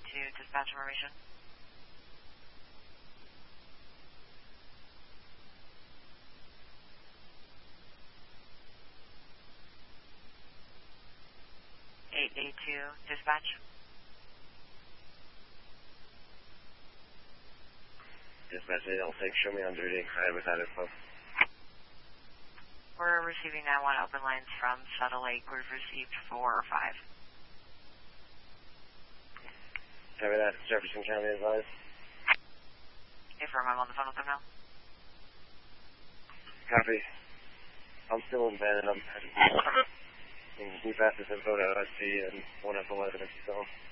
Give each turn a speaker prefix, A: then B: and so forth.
A: dispatch information. Dispatch.
B: Dispatch 806, show me on duty. I have without info.
A: We're receiving 9-1 open lines from Shuttle Lake. We've received 4 or 5.
B: Copy that. Jefferson County advised.
A: Affirm, I'm on the phone with them now.
B: Copy. I'm still in bed and I'm in the fastest info to OSC and 1F11 if you saw.